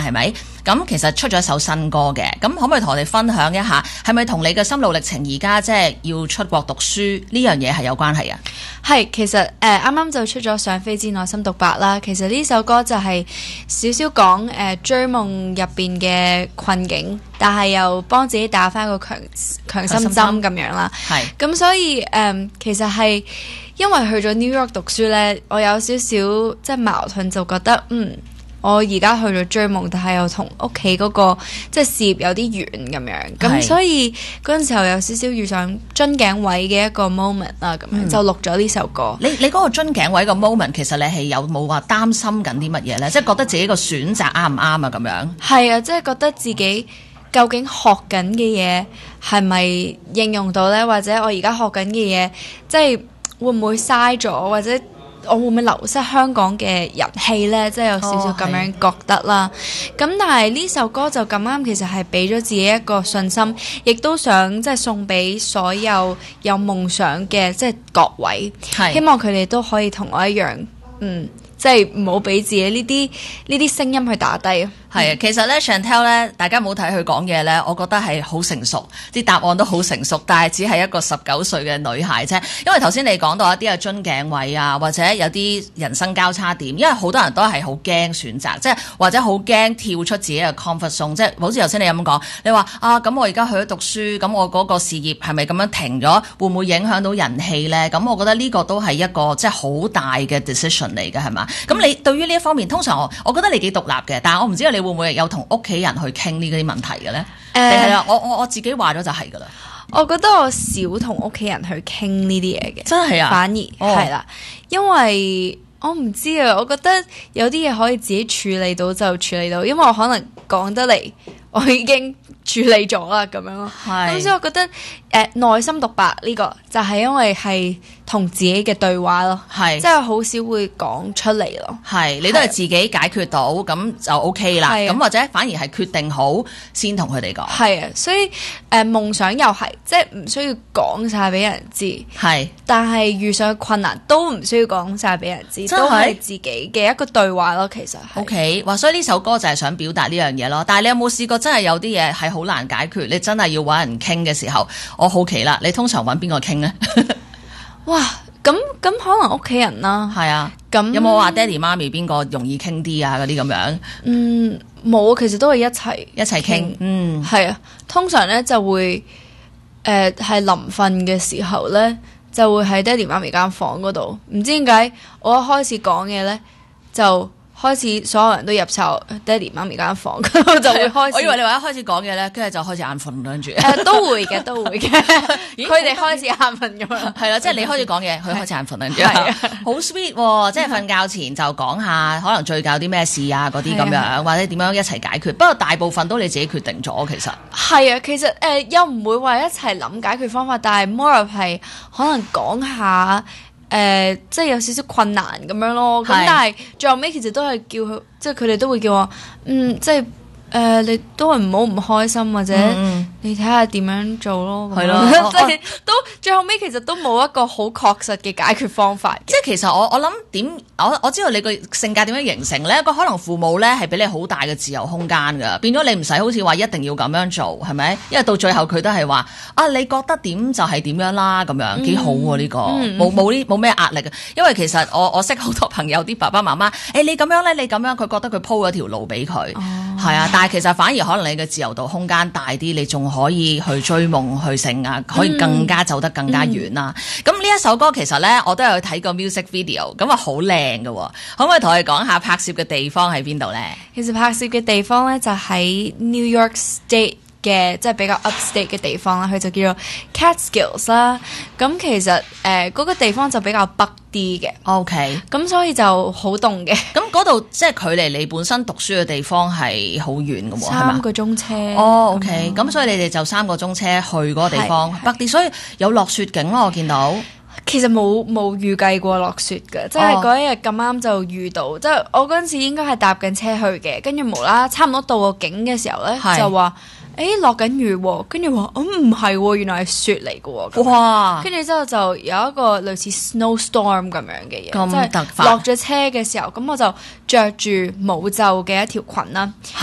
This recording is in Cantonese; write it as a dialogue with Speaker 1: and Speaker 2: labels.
Speaker 1: 係咪？咁其實出咗一首新歌嘅，咁可唔可以同我哋分享一下，係咪同你嘅心路歷程而家即係要出國讀書呢樣嘢係有關係啊？
Speaker 2: 係，其實啱啱就出咗《想飛之內心獨白》啦。其實呢首歌就係少少講追夢入邊嘅困境，但係又幫自己打翻個強心針咁樣啦。係，咁所以其實係因為去咗 New York 讀書呢，我有少少即係矛盾，就覺得我而家去咗追夢，但係又同屋企嗰個即係事業有啲遠咁樣，咁所以嗰陣時候有少少遇上樽頸位嘅一個 moment 啦，咁樣就錄咗呢首歌。
Speaker 1: 你嗰個樽頸位個 moment， 其實你係有冇話擔心緊啲乜嘢呢？即係覺得自己個選擇啱唔啱啊？咁樣
Speaker 2: 係啊，即係覺得自己究竟學緊嘅嘢係咪應用到呢？或者我而家學緊嘅嘢，即係會唔會嘥咗，或者我會唔會流失香港嘅人氣呢？即係有少少咁樣覺得啦。咁但係呢首歌就咁啱，其實係俾咗自己一個信心，亦都想即係送俾所有有夢想嘅即係各位，希望佢哋都可以同我一樣，即係唔好俾自己呢啲聲音去打低。
Speaker 1: 係啊，其實咧 Chantelle 咧，大家冇睇佢講嘢咧，我覺得係好成熟，啲答案都好成熟，但係只係一個19歲嘅女孩啫。因為頭先你講到一啲嘅樽頸位啊，或者有啲人生交叉點，因為好多人都係好驚選擇，即係或者好驚跳出自己嘅 comfort zone，即係好似頭先你咁講，你話咁我而家去咗讀書，咁我嗰個事業係咪咁樣停咗，會唔會影響到人氣咧？咁我覺得呢個都係一個即係好大嘅 decision 嚟嘅，係嘛？咁你對於呢一方面，通常我覺得你幾獨立嘅，但係我唔知道你會唔會有同屋企人去傾呢啲問題嘅咧？定係啦，我自己話咗就係噶啦。
Speaker 2: 我覺得我少同屋企人去傾呢啲嘢嘅，
Speaker 1: 真係啊，
Speaker 2: 反而係啦，因為我唔知啊，我覺得有啲嘢可以自己處理到就處理到，因為我可能講得嚟，我已經處理咗啦，咁樣咯。咁所以我覺得內心獨白呢個就係因為係同自己嘅對話咯，即係好少會講出嚟咯。係
Speaker 1: 你都係自己解決到，咁就 OK 啦。咁或者反而係決定好先同佢哋講。係啊，
Speaker 2: 所以夢想又係即係唔需要講晒俾人知。但係遇上困難都唔需要講晒俾人知，都係自己嘅一個對話咯。其實
Speaker 1: OK， 所以呢首歌就係想表達呢樣嘢咯。但係你有冇試過真係有啲嘢係好難解決，你真係要揾人傾嘅時候，我好奇啦，你通常揾邊個傾呢？
Speaker 2: 哇，咁可能屋企人啦。
Speaker 1: 係啊，咁有冇話爹哋媽咪邊個容易傾啲啊？嗰啲咁樣？
Speaker 2: 冇，其實都係一齊
Speaker 1: 傾。
Speaker 2: 係啊，通常咧就會係臨瞓嘅時候咧，就會喺爹哋媽咪間房嗰度。唔知點解我一開始講嘢咧就開始所有人都入晒爹哋媽咪間房，咁我就會開始。
Speaker 1: 我以為你話一開始講嘢咧，跟住就開始眼瞓，跟住
Speaker 2: 都會嘅，佢哋開始眼瞓咁樣。
Speaker 1: 係啦，即係你開始講嘢，佢開始眼瞓，跟住好 sweet 喎！即係瞓覺前就講下可能最近有啲咩事啊嗰啲咁樣，或者點樣一齊解決。不過大部分都你自己決定咗，其實
Speaker 2: 係啊，其實又唔會話一齊諗解決方法，但係 more of 係可能講下。即係有少少困難咁樣咯，咁但係最後尾其實都係叫佢，即係佢哋都會叫我，即係你都係唔好唔開心，或者你睇下點樣做咯，係咯，即係都最後尾其實都冇一個好確實嘅解決方法嘅。
Speaker 1: 即係其實我諗點，我知道你個性格點樣形成咧，個可能父母咧係俾你好大嘅自由空間噶，變咗你唔使好似話一定要咁樣做，係咪？因為到最後佢都係話你覺得點就係點樣啦，咁樣幾好喎呢個，冇咩壓力嘅。因為其實我識好多朋友啲爸爸媽媽，你咁樣咧，你咁樣，佢覺得佢鋪咗條路俾佢，係啊，但係其實反而可能你嘅自由度空間大啲，你仲可以去追夢去成啊，可以更加走得更加遠啦。咁呢一首歌其實咧，我都有睇過 music video， 咁啊好靚嘅，可唔可以同我哋講下拍攝嘅地方喺邊度咧？
Speaker 2: 其實拍攝嘅地方咧就喺 New York State 嘅，即係比較 upstate 嘅地方啦，佢就叫做 Catskills 啦。咁其實嗰個地方就比較北啲嘅。
Speaker 1: OK，
Speaker 2: 咁所以就好凍嘅。
Speaker 1: 咁嗰度即係距離你本身讀書嘅地方係好遠嘅喎，係嘛？
Speaker 2: 3個鐘車。
Speaker 1: OK， 咁所以你哋就3個鐘車去嗰個地方北啲，所以有落雪景咯，我見到。
Speaker 2: 其實冇預計過落雪嘅，即係嗰一日咁啱就遇到，即係我嗰陣時應該係搭緊車去嘅，跟住無啦啦差唔多到個景嘅時候咧，就話落緊雨喎，跟住話唔係喎，原來係雪嚟嘅喎。哇！跟住之後就有一個類似 snowstorm 咁樣嘅嘢，
Speaker 1: 咁突發。
Speaker 2: 落咗車嘅時候，咁我就着住冇袖嘅一條裙啦。